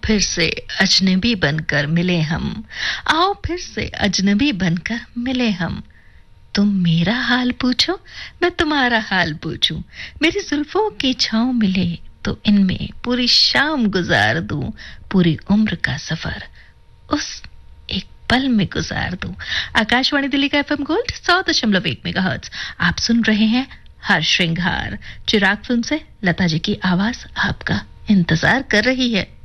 फिर से अजनबी बनकर मिले हम, आओ फिर से अजनबी बनकर मिले हम। तुम मेरा हाल पूछो, मैं तुम्हारा हाल पूछूं। मेरी जुल्फों की छांव मिले तो इनमें पूरी शाम गुजार दूं, पूरी उम्र का सफर उस एक पल में गुजार दूं। आकाशवाणी दिल्ली का एफएम गोल्ड 100.1 मेगाहर्ट्ज। आप सुन रहे हैं हर श्रृंगार। चिराग फिल्म से लता जी की आवाज आपका इंतजार कर रही है।